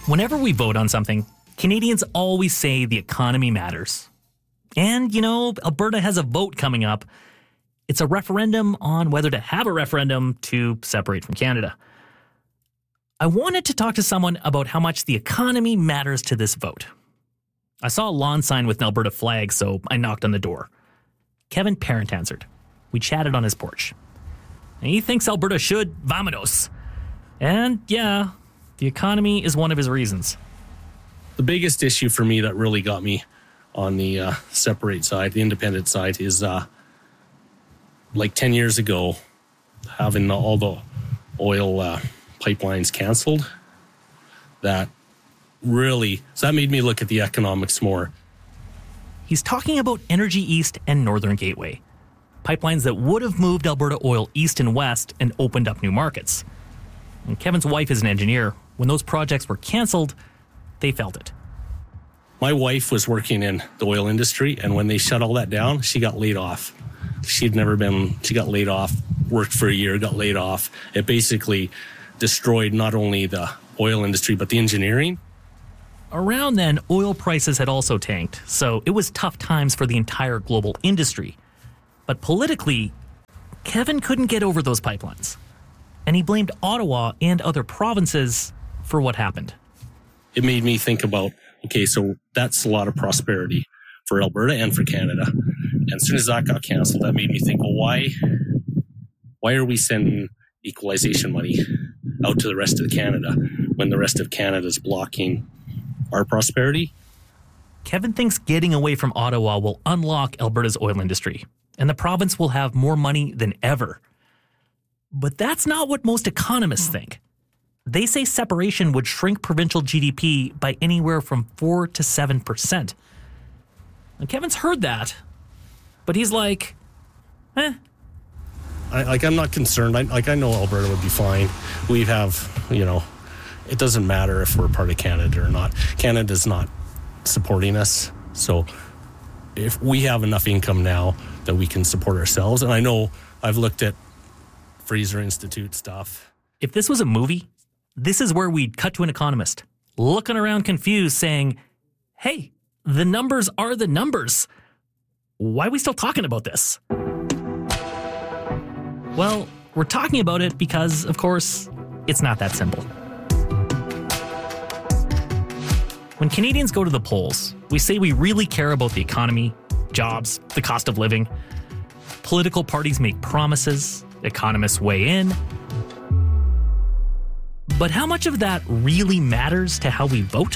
Whenever we vote on something, Canadians always say the economy matters. And, Alberta has a vote coming up. It's a referendum on whether to have a referendum to separate from Canada. I wanted to talk to someone about how much the economy matters to this vote. I saw a lawn sign with an Alberta flag, so I knocked on the door. Kevin Parent answered. We chatted on his porch. And he thinks Alberta should vamonos. And yeah, the economy is one of his reasons. The biggest issue for me that really got me on the separate side, the independent side, is like 10 years ago, having all the oil pipelines canceled. So that made me look at the economics more. He's talking about Energy East and Northern Gateway, pipelines that would have moved Alberta oil east and west and opened up new markets. And Kevin's wife is an engineer. When those projects were canceled, they felt it. My wife was working in the oil industry, and when they shut all that down, she got laid off. She got laid off, worked for a year, got laid off. It basically destroyed not only the oil industry, but the engineering. Around then, oil prices had also tanked, so it was tough times for the entire global industry. But politically, Kevin couldn't get over those pipelines. And he blamed Ottawa and other provinces for what happened. It made me think about, okay, so that's a lot of prosperity for Alberta and for Canada. And as soon as that got canceled, that made me think, well, why are we sending equalization money out to the rest of Canada when the rest of Canada is blocking our prosperity? Kevin thinks getting away from Ottawa will unlock Alberta's oil industry, and the province will have more money than ever. But that's not what most economists think. They say separation would shrink provincial GDP by anywhere from 4 to 7%. And Kevin's heard that, but he's like, I'm not concerned. I know Alberta would be fine. We have, it doesn't matter if we're part of Canada or not. Canada's not supporting us. So if we have enough income now that we can support ourselves, and I know I've looked at Fraser Institute stuff. If this was a movie, this is where we'd cut to an economist, looking around confused, saying, hey, the numbers are the numbers. Why are we still talking about this? Well, we're talking about it because, of course, it's not that simple. When Canadians go to the polls, we say we really care about the economy, jobs, the cost of living. Political parties make promises, economists weigh in. But how much of that really matters to how we vote?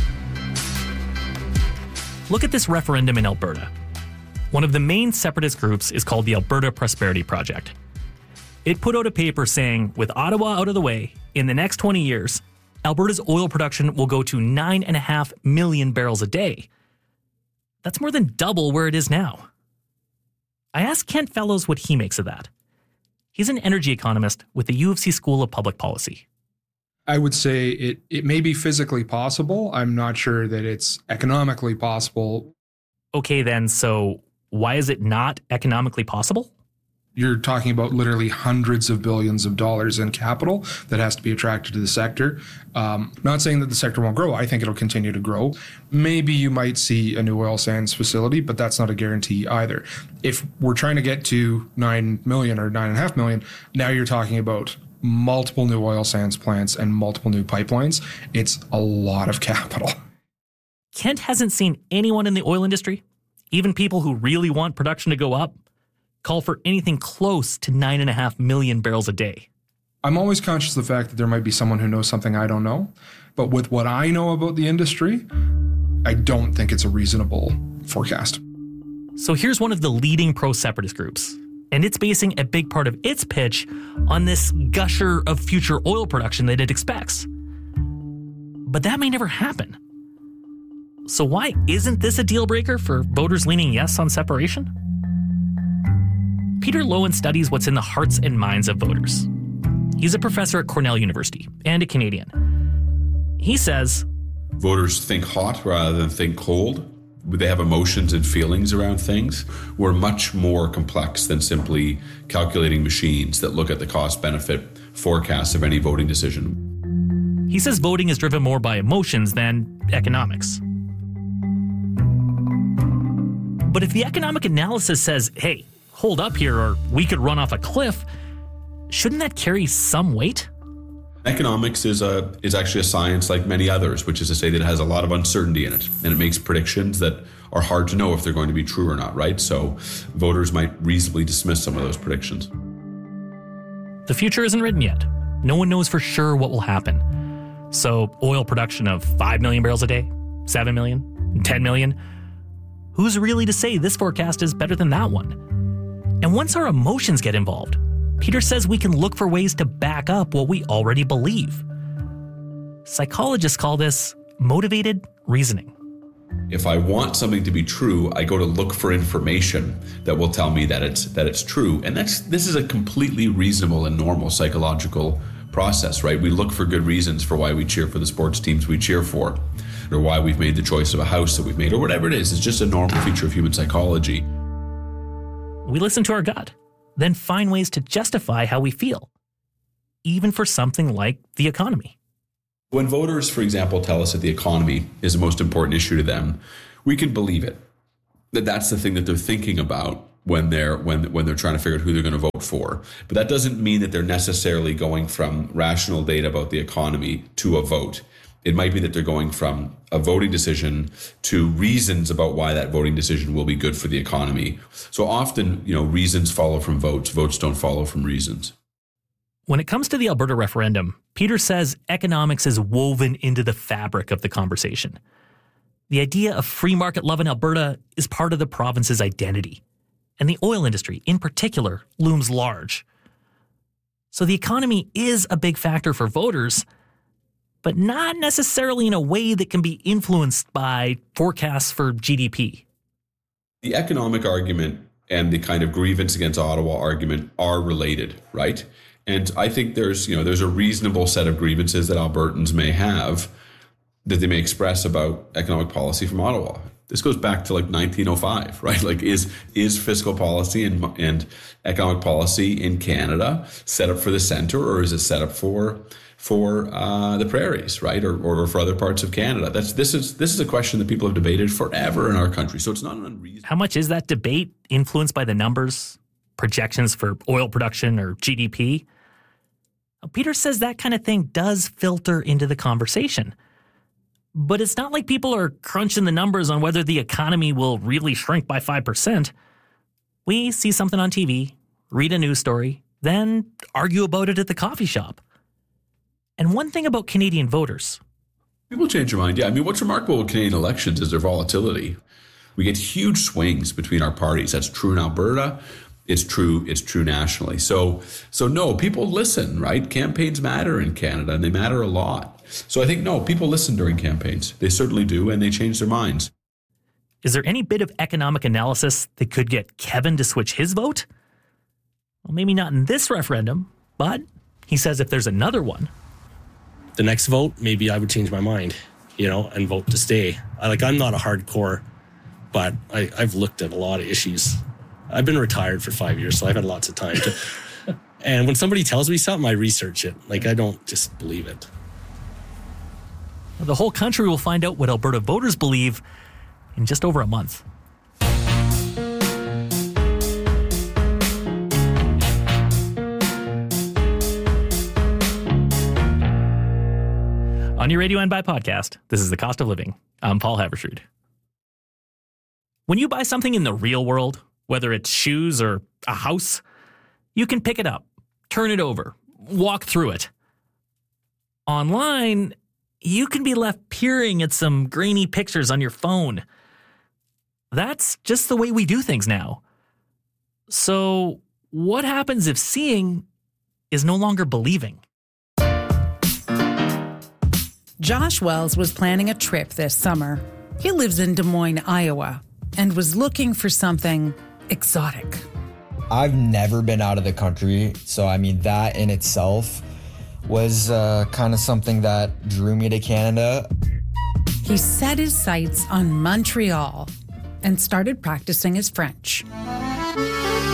Look at this referendum in Alberta. One of the main separatist groups is called the Alberta Prosperity Project. It put out a paper saying, with Ottawa out of the way, in the next 20 years, Alberta's oil production will go to 9.5 million barrels a day. That's more than double where it is now. I asked Kent Fellows what he makes of that. He's an energy economist with the U of C School of Public Policy. I would say it may be physically possible. I'm not sure that it's economically possible. Okay, then, so why is it not economically possible? You're talking about literally hundreds of billions of dollars in capital that has to be attracted to the sector. Not saying that the sector won't grow. I think it'll continue to grow. Maybe you might see a new oil sands facility, but that's not a guarantee either. If we're trying to get to 9 million or 9.5 million, now you're talking about multiple new oil sands plants and multiple new pipelines. It's a lot of capital. Kent hasn't seen anyone in the oil industry, even people who really want production to go up, call for anything close to 9.5 million barrels a day. I'm always conscious of the fact that there might be someone who knows something I don't know. But with what I know about the industry, I don't think it's a reasonable forecast. So here's one of the leading pro-separatist groups, and it's basing a big part of its pitch on this gusher of future oil production that it expects. But that may never happen. So why isn't this a deal breaker for voters leaning yes on separation? Peter Lowen studies what's in the hearts and minds of voters. He's a professor at Cornell University and a Canadian. He says, voters think hot rather than think cold. They have emotions and feelings around things. We're much more complex than simply calculating machines that look at the cost-benefit forecasts of any voting decision. He says voting is driven more by emotions than economics. But if the economic analysis says, hey, hold up here, or we could run off a cliff, shouldn't that carry some weight? Economics is actually a science like many others, which is to say that it has a lot of uncertainty in it, and it makes predictions that are hard to know if they're going to be true or not, right? So voters might reasonably dismiss some of those predictions. The future isn't written yet. No one knows for sure what will happen. So oil production of 5 million barrels a day, 7 million, 10 million. Who's really to say this forecast is better than that one? And once our emotions get involved, Peter says we can look for ways to back up what we already believe. Psychologists call this motivated reasoning. If I want something to be true, I go to look for information that will tell me that it's true. And this is a completely reasonable and normal psychological process, right? We look for good reasons for why we cheer for the sports teams we cheer for, or why we've made the choice of a house that we've made, or whatever it is. It's just a normal feature of human psychology. We listen to our gut, then find ways to justify how we feel, even for something like the economy. When voters, for example, tell us that the economy is the most important issue to them, we can believe it. That's the thing that they're thinking about when they're trying to figure out who they're going to vote for. But that doesn't mean that they're necessarily going from rational data about the economy to a vote. It might be that they're going from a voting decision to reasons about why that voting decision will be good for the economy. So often, reasons follow from votes. Votes don't follow from reasons. When it comes to the Alberta referendum, Peter says economics is woven into the fabric of the conversation. The idea of free market love in Alberta is part of the province's identity, and the oil industry, in particular, looms large. So the economy is a big factor for voters, but not necessarily in a way that can be influenced by forecasts for GDP. The economic argument and the kind of grievance against Ottawa argument are related, right? And I think there's a reasonable set of grievances that Albertans may have that they may express about economic policy from Ottawa. This goes back to 1905, right? Is fiscal policy and economic policy in Canada set up for the center, or is it set up for the prairies, right, or for other parts of Canada? This is a question that people have debated forever in our country. So it's not an unreasonable. How much is that debate influenced by the numbers, projections for oil production or GDP? Peter says that kind of thing does filter into the conversation. But it's not like people are crunching the numbers on whether the economy will really shrink by 5%. We see something on TV, read a news story, then argue about it at the coffee shop. And one thing about Canadian voters. People change their mind. Yeah, what's remarkable with Canadian elections is their volatility. We get huge swings between our parties. That's true in Alberta. It's true nationally. So no, people listen, right? Campaigns matter in Canada, and they matter a lot. So I think, no, people listen during campaigns. They certainly do, and they change their minds. Is there any bit of economic analysis that could get Kevin to switch his vote? Well, maybe not in this referendum, but he says if there's another one. The next vote, maybe I would change my mind, and vote to stay. I'm not a hardcore, but I've looked at a lot of issues. I've been retired for 5 years, so I've had lots of time to. And when somebody tells me something, I research it. I don't just believe it. The whole country will find out what Alberta voters believe in just over a month. On your Radio and Buy podcast, this is The Cost of Living. I'm Paul Havershood. When you buy something in the real world, whether it's shoes or a house, you can pick it up, turn it over, walk through it. Online, you can be left peering at some grainy pictures on your phone. That's just the way we do things now. So, what happens if seeing is no longer believing? Josh Wells was planning a trip this summer. He lives in Des Moines, Iowa, and was looking for something exotic. I've never been out of the country, so that in itself was kind of something that drew me to Canada. He set his sights on Montreal and started practicing his French.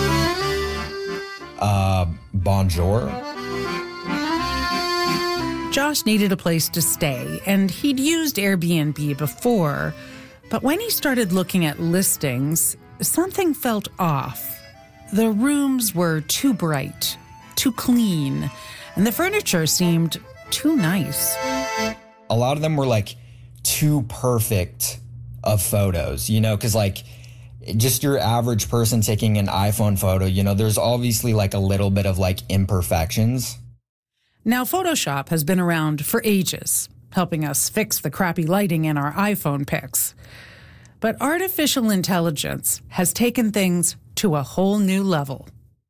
Bonjour. Josh needed a place to stay, and he'd used Airbnb before. But when he started looking at listings, something felt off. The rooms were too bright, too clean, and the furniture seemed too nice. A lot of them were like too perfect of photos, because like just your average person taking an iPhone photo, there's obviously like a little bit of like imperfections. Now, Photoshop has been around for ages, helping us fix the crappy lighting in our iPhone pics. But artificial intelligence has taken things to a whole new level.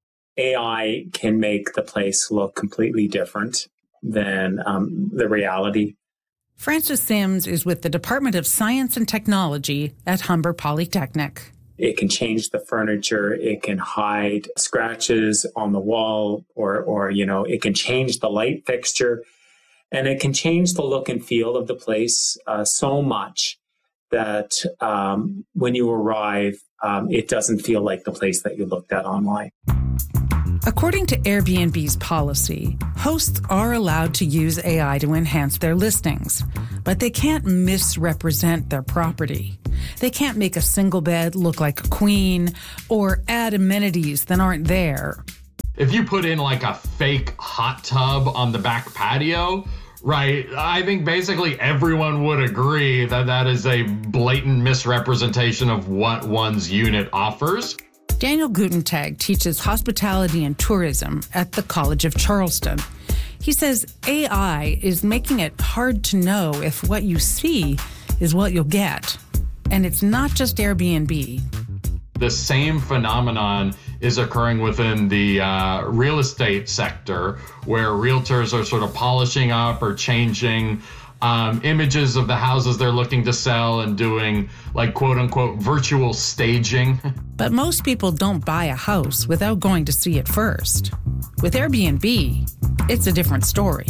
AI can make the place look completely different than the reality. Francis Sims is with the Department of Science and Technology at Humber Polytechnic. It can change the furniture. It can hide scratches on the wall or it can change the light fixture, and it can change the look and feel of the place so much that when you arrive, it doesn't feel like the place that you looked at online. According to Airbnb's policy, hosts are allowed to use AI to enhance their listings, but they can't misrepresent their property. They can't make a single bed look like a queen or add amenities that aren't there. If you put in like a fake hot tub on the back patio, right, I think basically everyone would agree that that is a blatant misrepresentation of what one's unit offers. Daniel Gutentag teaches hospitality and tourism at the College of Charleston. He says AI is making it hard to know if what you see is what you'll get. And it's not just Airbnb. The same phenomenon is occurring within the real estate sector, where realtors are sort of polishing up or changing images of the houses they're looking to sell and doing like quote unquote virtual staging. But most people don't buy a house without going to see it first. With Airbnb, it's a different story.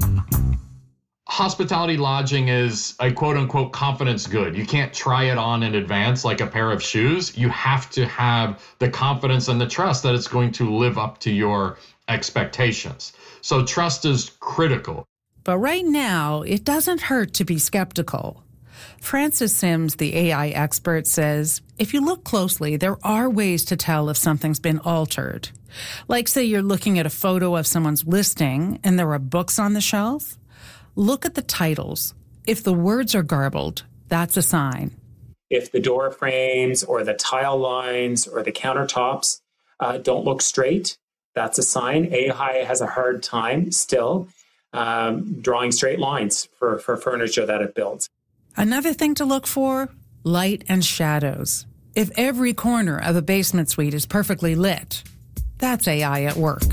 Hospitality lodging is a quote unquote confidence good. You can't try it on in advance like a pair of shoes. You have to have the confidence and the trust that it's going to live up to your expectations. So trust is critical. But right now, it doesn't hurt to be skeptical. Francis Sims, the AI expert, says if you look closely, there are ways to tell if something's been altered. Like, say you're looking at a photo of someone's listing and there are books on the shelf. Look at the titles. If the words are garbled, that's a sign. If the door frames or the tile lines or the countertops don't look straight, that's a sign. AI has a hard time still drawing straight lines for furniture that it builds. Another thing to look for, light and shadows. If every corner of a basement suite is perfectly lit, that's AI at work.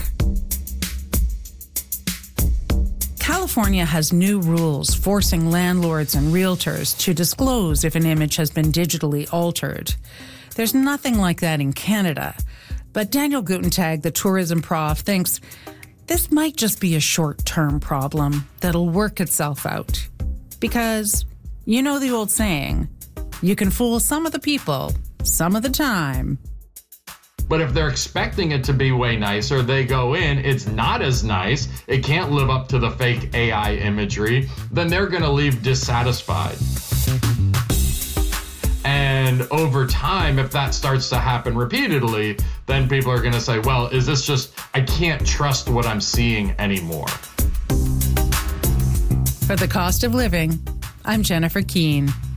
California has new rules forcing landlords and realtors to disclose if an image has been digitally altered. There's nothing like that in Canada. But Daniel Gutentag, the tourism prof, thinks this might just be a short-term problem that'll work itself out. Because, you know the old saying, you can fool some of the people, some of the time. But if they're expecting it to be way nicer, they go in, it's not as nice, it can't live up to the fake AI imagery, then they're going to leave dissatisfied. And over time, if that starts to happen repeatedly, then people are going to say, well, is this just, I can't trust what I'm seeing anymore. For The Cost of Living, I'm Jennifer Keane.